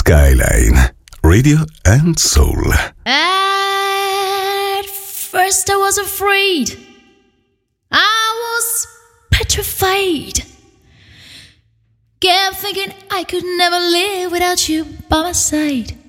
Skyline, Radio and Soul. At first I was afraid. I was petrified. Kept thinking I could never live without you by my side.